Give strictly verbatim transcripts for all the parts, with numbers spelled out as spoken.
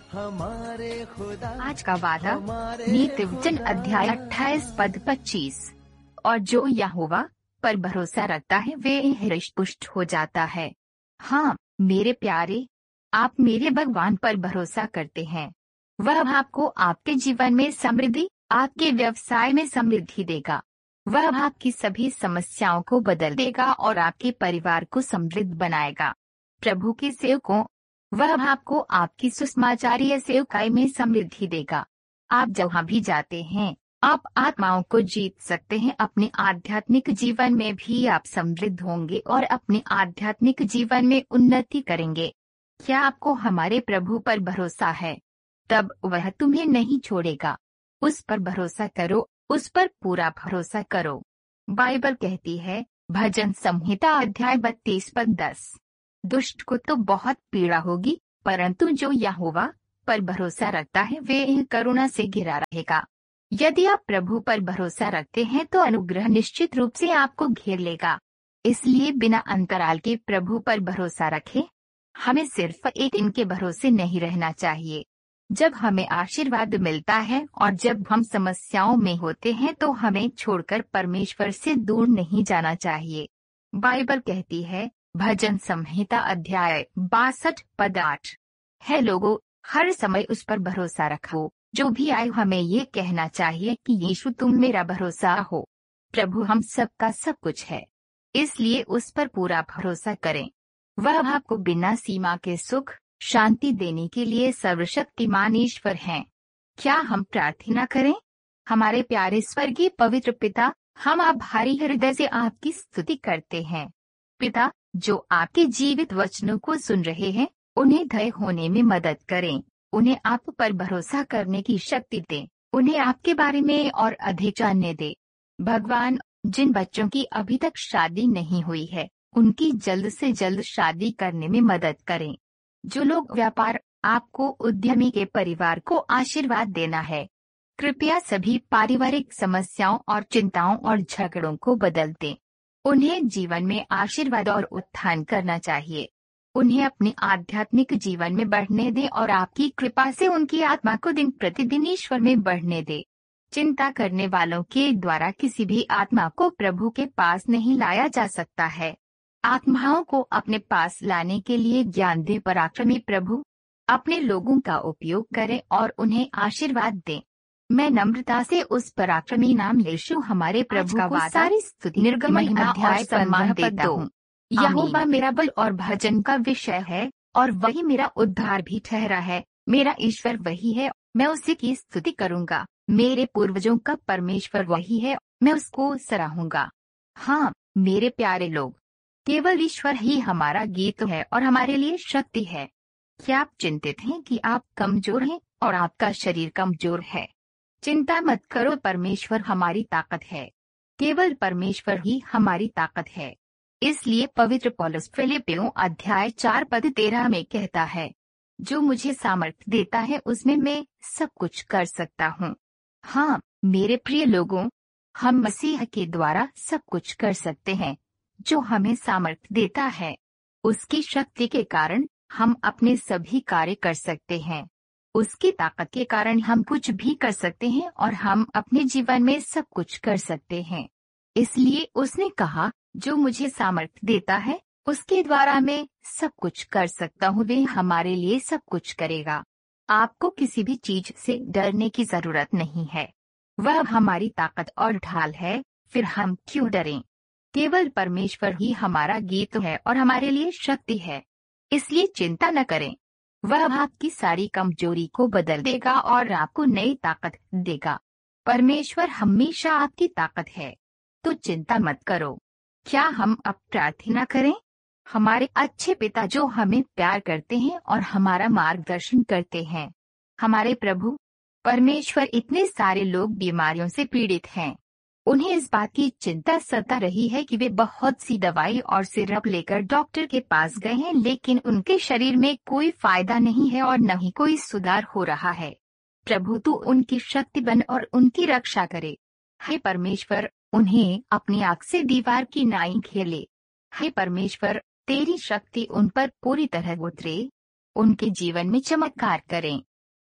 हमारे खुदा। आज का वादा नीति वचन अध्याय अट्ठाईस पद पच्चीस। और जो यहोवा पर भरोसा रखता है वे हृष्ट पुष्ट हो जाता है। हाँ मेरे प्यारे, आप मेरे भगवान पर भरोसा करते हैं, वह आपको आपके जीवन में समृद्धि, आपके व्यवसाय में समृद्धि देगा। वह आपकी सभी समस्याओं को बदल देगा और आपके परिवार को समृद्ध बनाएगा। प्रभु के सेवकों, वह आपको आपकी सुसमाचारीय सेवकाई में समृद्धि देगा। आप जहाँ भी जाते हैं आप आत्माओं को जीत सकते हैं। अपने आध्यात्मिक जीवन में भी आप समृद्ध होंगे और अपने आध्यात्मिक जीवन में उन्नति करेंगे। क्या आपको हमारे प्रभु पर भरोसा है? तब वह तुम्हें नहीं छोड़ेगा। उस पर भरोसा करो, उस पर पूरा भरोसा करो। बाइबल कहती है, भजन संहिता अध्याय बत्तीस पद दस, दुष्ट को तो बहुत पीड़ा होगी, परंतु जो यहोवा पर भरोसा रखता है वे करुणा से घिरा रहेगा। यदि आप प्रभु पर भरोसा रखते हैं तो अनुग्रह निश्चित रूप से आपको घेर लेगा। इसलिए बिना अंतराल के प्रभु पर भरोसा रखें। हमें सिर्फ एक दिन के भरोसे नहीं रहना चाहिए। जब हमें आशीर्वाद मिलता है और जब हम समस्याओं में होते हैं तो हमें छोड़कर परमेश्वर से दूर नहीं जाना चाहिए। बाइबल कहती है, भजन संहिता अध्याय बासठ पद आठ, है लोगों, हर समय उस पर भरोसा रखो। जो भी आए हमें ये कहना चाहिए कि यीशु तुम मेरा भरोसा हो। प्रभु हम सबका सब कुछ है, इसलिए उस पर पूरा भरोसा करें। वह आपको बिना सीमा के सुख शांति देने के लिए सर्वशक्तिमान ईश्वर हैं। क्या हम प्रार्थना करें? हमारे प्यारे स्वर्गीय पवित्र पिता, हम आभारी हृदय से आपकी स्तुति करते हैं। पिता, जो आपके जीवित वचनों को सुन रहे हैं उन्हें धैर्य होने में मदद करें। उन्हें आप पर भरोसा करने की शक्ति दें। उन्हें आपके बारे में और अधिक जानने दें। भगवान, जिन बच्चों की अभी तक शादी नहीं हुई है उनकी जल्द से जल्द शादी करने में मदद करें। जो लोग व्यापार, आपको उद्यमी के परिवार को आशीर्वाद देना है। कृपया सभी पारिवारिक समस्याओं और चिंताओं और झगड़ों को बदल दें। उन्हें जीवन में आशीर्वाद और उत्थान करना चाहिए। उन्हें अपने आध्यात्मिक जीवन में बढ़ने दें और आपकी कृपा से उनकी आत्मा को दिन प्रतिदिन ईश्वर में बढ़ने दें। चिंता करने वालों के द्वारा किसी भी आत्मा को प्रभु के पास नहीं लाया जा सकता है। आत्माओं को अपने पास लाने के लिए ज्ञान दे पराक्रमी प्रभु। अपने लोगों का उपयोग करें और उन्हें आशीर्वाद दें। मैं नम्रता से उस पराक्रमी नाम यीशु हमारे प्रभु को सारी स्तुति, निर्गमन अध्याय सम्मान देता हूँ। यहोवा मेरा बल और भजन का विषय है और वही मेरा उद्धार भी ठहरा है। मेरा ईश्वर वही है, मैं उसी की स्तुति करूंगा। मेरे पूर्वजों का परमेश्वर वही है, मैं उसको सराहूंगा। हाँ मेरे प्यारे लोग, केवल ईश्वर ही हमारा गीत है और हमारे लिए शक्ति है। क्या आप चिंतित हैं कि आप कमजोर हैं और आपका शरीर कमजोर है? चिंता मत करो, परमेश्वर हमारी ताकत है। केवल परमेश्वर ही हमारी ताकत है। इसलिए पवित्र पौलुस फिलिप्पियों अध्याय चार पद तेरह में कहता है, जो मुझे सामर्थ्य देता है उसमें मैं सब कुछ कर सकता हूँ। हाँ मेरे प्रिय लोगों, हम मसीह के द्वारा सब कुछ कर सकते हैं जो हमें सामर्थ्य देता है। उसकी शक्ति के कारण हम अपने सभी कार्य कर सकते हैं। उसकी ताकत के कारण हम कुछ भी कर सकते हैं और हम अपने जीवन में सब कुछ कर सकते हैं। इसलिए उसने कहा, जो मुझे सामर्थ्य देता है उसके द्वारा मैं सब कुछ कर सकता हूँ। वे हमारे लिए सब कुछ करेगा। आपको किसी भी चीज से डरने की जरूरत नहीं है। वह हमारी ताकत और ढाल है, फिर हम क्यों डरें? केवल परमेश्वर ही हमारा गीत है और हमारे लिए शक्ति है। इसलिए चिंता न करें। वह आपकी सारी कमजोरी को बदल देगा और आपको नई ताकत देगा। परमेश्वर हमेशा आपकी ताकत है, तो चिंता मत करो। क्या हम अब प्रार्थना करें? हमारे अच्छे पिता जो हमें प्यार करते हैं और हमारा मार्गदर्शन करते हैं, हमारे प्रभु परमेश्वर, इतने सारे लोग बीमारियों से पीड़ित हैं। उन्हें इस बात की चिंता सता रही है कि वे बहुत सी दवाई और सिरप लेकर डॉक्टर के पास गए हैं, लेकिन उनके शरीर में कोई फायदा नहीं है और न ही कोई सुधार हो रहा है। प्रभु तू उनकी शक्ति बन और उनकी रक्षा करे। हे परमेश्वर, उन्हें अपनी आँख से दीवार की नाई घेर ले। हे परमेश्वर, तेरी शक्ति उन पर पूरी तरह उतरे, उनके जीवन में चमत्कार करें।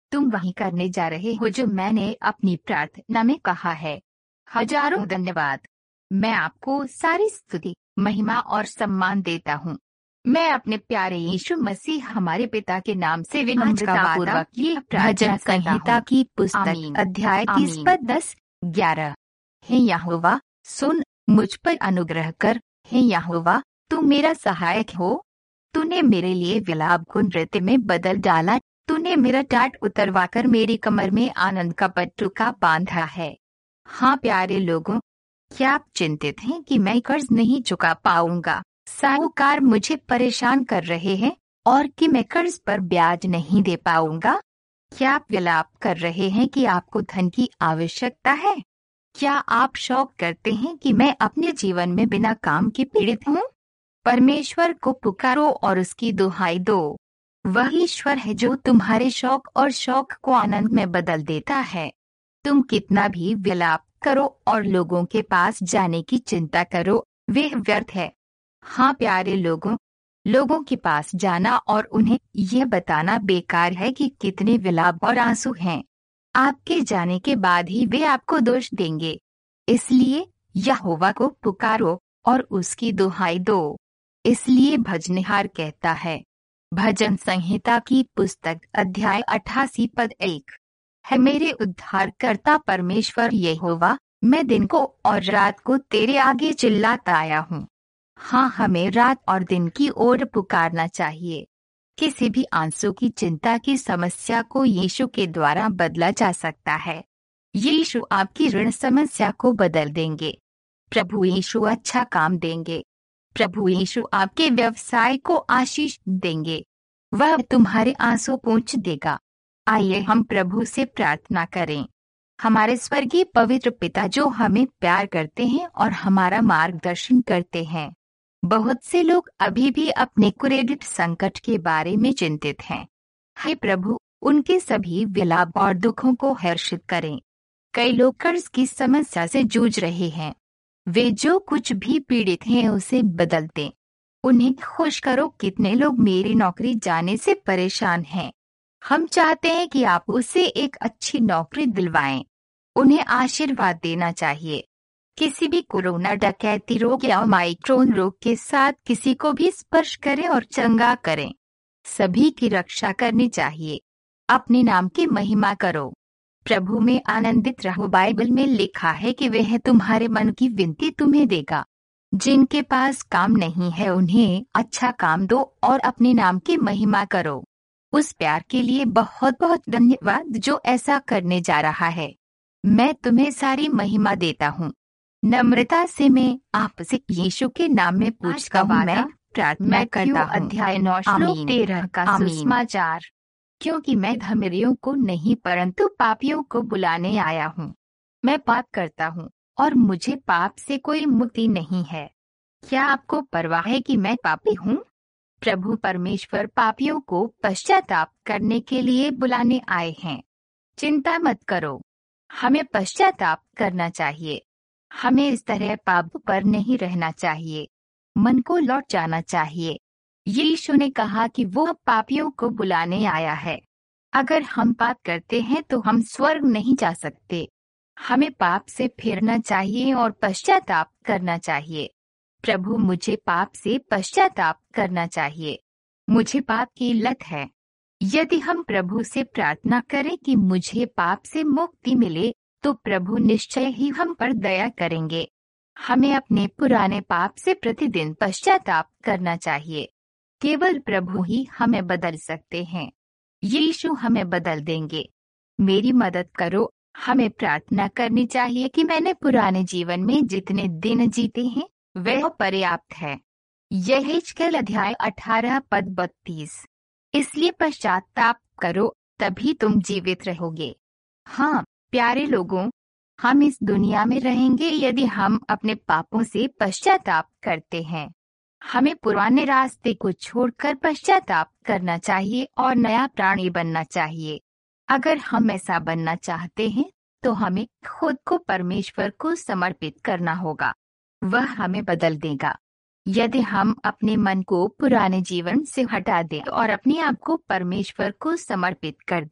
तुम वही करने जा रहे हो जो मैंने अपनी प्रार्थना में कहा है। हजारों धन्यवाद। मैं आपको सारी स्तुति, महिमा और सम्मान देता हूँ। मैं अपने प्यारे यीशु मसीह हमारे पिता के नाम से विनम्रतापूर्वक ये भजन संहिता की पुस्तक अध्याय तीस पद दस ग्यारह। हे यहोवा, सुन, मुझ पर अनुग्रह कर। हे यहोवा, तू मेरा सहायक हो। तूने मेरे लिए विलाप को नृत्य में बदल डाला। तूने मेरा टाट उतरवाकर मेरी कमर में आनंद का पट्टुका बांधा है। हाँ प्यारे लोगों, क्या आप चिंतित हैं कि मैं कर्ज नहीं चुका पाऊंगा? साहूकार मुझे परेशान कर रहे हैं और कि मैं कर्ज पर ब्याज नहीं दे पाऊंगा? क्या आप विलाप कर रहे हैं कि आपको धन की आवश्यकता है? क्या आप शौक करते हैं कि मैं अपने जीवन में बिना काम के पीड़ित हूँ? परमेश्वर को पुकारो और उसकी दुहाई दो। वह ईश्वर है जो तुम्हारे शौक और शौक को आनंद में बदल देता है। तुम कितना भी विलाप करो और लोगों के पास जाने की चिंता करो, वे व्यर्थ है। हाँ प्यारे लोगों, लोगों के पास जाना और उन्हें यह बताना बेकार है कि कितने विलाप और आंसू हैं। आपके जाने के बाद ही वे आपको दोष देंगे। इसलिए यहोवा को पुकारो और उसकी दुहाई दो। इसलिए भजनिहार कहता है, भजन संहिता की पुस्तक अध्याय अट्ठासी पद एक। है मेरे उद्धारकर्ता परमेश्वर यहोवा, मैं दिन को और रात को तेरे आगे चिल्लाता आया हूँ। हाँ, हमें रात और दिन की ओर पुकारना चाहिए। किसी भी आंसू की चिंता की समस्या को यीशु के द्वारा बदला जा सकता है। यीशु आपकी ऋण समस्या को बदल देंगे। प्रभु यीशु अच्छा काम देंगे। प्रभु यीशु आपके व्यवसाय को आशीष देंगे। वह तुम्हारे आंसू पोंछ देगा। आइए हम प्रभु से प्रार्थना करें। हमारे स्वर्गीय पवित्र पिता जो हमें प्यार करते हैं और हमारा मार्गदर्शन करते हैं, बहुत से लोग अभी भी अपने क्रेडिट संकट के बारे में चिंतित हैं। हे प्रभु, उनके सभी विलाप और दुखों को हर्षित करें। कई लोग कर्ज की समस्या से जूझ रहे हैं। वे जो कुछ भी पीड़ित हैं उसे बदल दें। उन्हें खुश करो। कितने लोग मेरी नौकरी जाने से परेशान हैं। हम चाहते हैं कि आप उसे एक अच्छी नौकरी दिलवाएं। उन्हें आशीर्वाद देना चाहिए। किसी भी कोरोना डकैती रोग या माइक्रोन रोग के साथ किसी को भी स्पर्श करें और चंगा करें। सभी की रक्षा करनी चाहिए। अपने नाम की महिमा करो। प्रभु में आनंदित रहो। बाइबल में लिखा है कि वह तुम्हारे मन की विनती तुम्हें देगा। जिनके पास काम नहीं है उन्हें अच्छा काम दो और अपने नाम की महिमा करो। उस प्यार के लिए बहुत बहुत धन्यवाद जो ऐसा करने जा रहा है। मैं तुम्हें सारी महिमा देता हूँ। नम्रता से मैं आपसे यीशु के नाम में पूछता हूँ। मैं प्रार्थना करता हूँ। अध्याय नौ श्लोक तेरह का सुसमाचार। क्योंकि मैं धर्मियों को नहीं परंतु पापियों को बुलाने आया हूँ। मैं पाप करता हूँ और मुझे पाप से कोई मुक्ति नहीं है। क्या आपको परवाह है कि मैं पापी हूँ? प्रभु परमेश्वर पापियों को पश्चाताप करने के लिए बुलाने आए हैं। चिंता मत करो। हमें पश्चाताप करना चाहिए। हमें इस तरह पाप पर नहीं रहना चाहिए। मन को लौट जाना चाहिए। यीशु ने कहा कि वो पापियों को बुलाने आया है। अगर हम पाप करते हैं तो हम स्वर्ग नहीं जा सकते। हमें पाप से फिरना चाहिए और पश्चाताप करना चाहिए। प्रभु, मुझे पाप से पश्चाताप करना चाहिए। मुझे पाप की लत है। यदि हम प्रभु से प्रार्थना करें कि मुझे पाप से मुक्ति मिले, तो प्रभु निश्चय ही हम पर दया करेंगे। हमें अपने पुराने पाप से प्रतिदिन पश्चाताप करना चाहिए। केवल प्रभु ही हमें बदल सकते हैं। यीशु हमें बदल देंगे। मेरी मदद करो। हमें प्रार्थना करनी चाहिए कि मैंने पुराने जीवन में जितने दिन जीते हैं वह पर्याप्त है। यह हिजकेल अध्याय अठारह पद बत्तीस। इसलिए पश्चाताप करो, तभी तुम जीवित रहोगे। हाँ प्यारे लोगों, हम इस दुनिया में रहेंगे यदि हम अपने पापों से पश्चाताप करते हैं। हमें पुराने रास्ते को छोड़कर पश्चाताप करना चाहिए और नया प्राणी बनना चाहिए। अगर हम ऐसा बनना चाहते हैं तो हमें खुद को परमेश्वर को समर्पित करना होगा। वह हमें बदल देगा। यदि हम अपने मन को पुराने जीवन से हटा दें और अपने आप को परमेश्वर को समर्पित कर दें,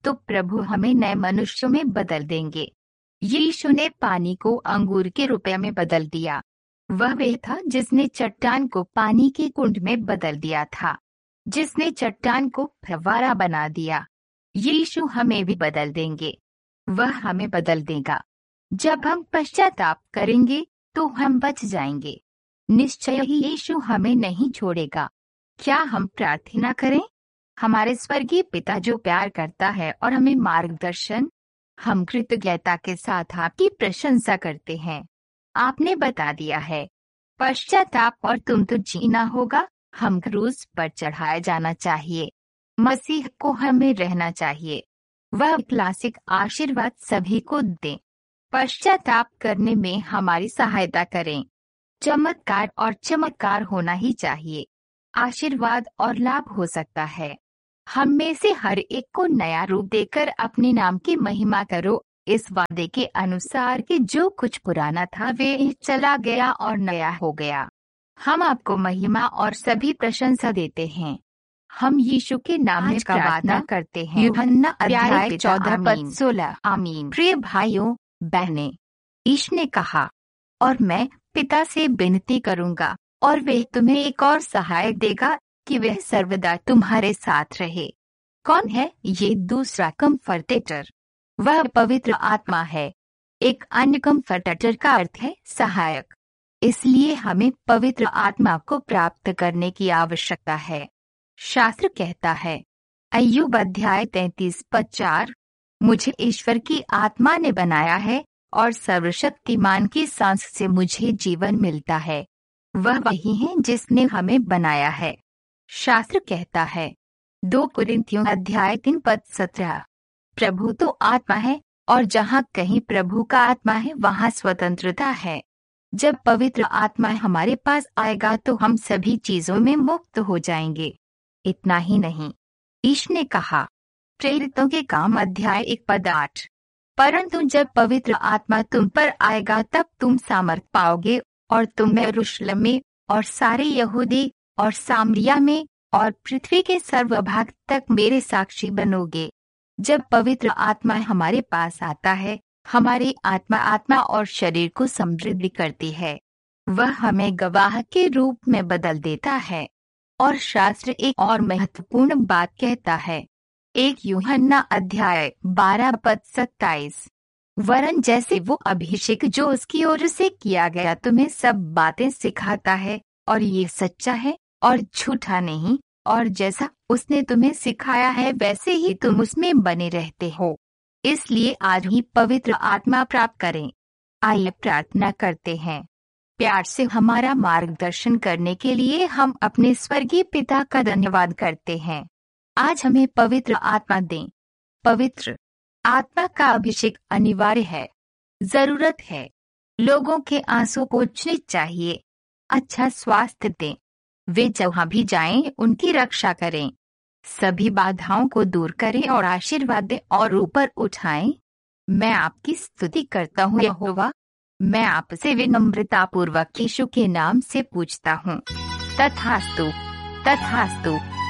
तो प्रभु हमें नए मनुष्यों में बदल देंगे। यीशु ने पानी को अंगूर के रुपये में बदल दिया। वह वे था जिसने चट्टान को पानी के कुंड में बदल दिया था, जिसने चट्टान को फव्वारा बना दिया। यीशु हमें भी बदल देंगे। वह हमें बदल देगा। जब हम पश्चाताप करेंगे तो हम बच जाएंगे। निश्चय ही यीशु हमें नहीं छोड़ेगा। क्या हम प्रार्थना करें? हमारे स्वर्गीय पिता जो प्यार करता है और हमें मार्गदर्शन, हम कृतज्ञता के साथ आपकी प्रशंसा करते हैं। आपने बता दिया है पश्चाताप और तुम तो जीना होगा। हम क्रूस पर चढ़ाया जाना चाहिए। मसीह को हमें रहना चाहिए। वह क्लासिक आशीर्वाद सभी को दें। पश्चाताप करने में हमारी सहायता करें। चमत्कार और चमत्कार होना ही चाहिए। आशीर्वाद और लाभ हो सकता है। हम में से हर एक को नया रूप देकर अपने नाम की महिमा करो, इस वादे के अनुसार कि जो कुछ पुराना था वे चला गया और नया हो गया। हम आपको महिमा और सभी प्रशंसा देते हैं। हम यीशु के नाम में प्रार्थना करते हैं। यूहन्ना अध्याय चौदह पद सोलह। आमीन। प्रिय भाइयों बहनें, यीशु ने कहा, और मैं पिता से विनती करूंगा और वह तुम्हें एक और सहायक देगा कि वह सर्वदा तुम्हारे साथ रहे। कौन है ये दूसरा कम्फर्टेटर? वह पवित्र आत्मा है। एक अन्य कम्फर्टेटर का अर्थ है सहायक। इसलिए हमें पवित्र आत्मा को प्राप्त करने की आवश्यकता है। शास्त्र कहता है, अय्यूब अध्याय तैंतीस पद चार, मुझे ईश्वर की आत्मा ने बनाया है और सर्वशक्तिमान की सांस से मुझे जीवन मिलता है। वह वही है जिसने हमें बनाया है। शास्त्र कहता है, दो कुरिन्थियों अध्याय तीन पद सत्रह, प्रभु तो आत्मा है और जहाँ कहीं प्रभु का आत्मा है वहाँ स्वतंत्रता है। जब पवित्र आत्मा हमारे पास आएगा तो हम सभी चीजों में मुक्त हो जाएंगे। इतना ही नहीं, यीशु ने कहा, प्रेरितों के काम अध्याय एक पद आठ, परंतु जब पवित्र आत्मा तुम पर आएगा तब तुम सामर्थ पाओगे और तुम यरूशलेम में और सारे यहूदी और सामरिया में और पृथ्वी के सर्वभाग तक मेरे साक्षी बनोगे। जब पवित्र आत्मा हमारे पास आता है, हमारी आत्मा आत्मा और शरीर को समृद्धि करती है। वह हमें गवाह के रूप में बदल देता है। और शास्त्र एक और महत्वपूर्ण बात कहता है, एक यूहन्ना अध्याय बारह पद सत्ताईस, वरन जैसे वो अभिषेक जो उसकी ओर से किया गया तुम्हें सब बातें सिखाता है और ये सच्चा है और झूठा नहीं, और जैसा उसने तुम्हें सिखाया है वैसे ही तुम उसमें बने रहते हो। इसलिए आज ही पवित्र आत्मा प्राप्त करें। आइए प्रार्थना करते हैं। प्यार से हमारा मार्गदर्शन करने के लिए हम अपने स्वर्गीय पिता का धन्यवाद करते हैं। आज हमें पवित्र आत्मा दें। पवित्र आत्मा का अभिषेक अनिवार्य है, जरूरत है। लोगों के आंसू पोंछने चाहिए। अच्छा स्वास्थ्य दें। वे जहाँ भी जाएं उनकी रक्षा करें। सभी बाधाओं को दूर करें और आशीर्वाद दें और ऊपर उठाएं। मैं आपकी स्तुति करता हूँ यहोवा। मैं आपसे विनम्रतापूर्वक यीशु के नाम से पूछता हूँ। तथास्तु, तथास्तु।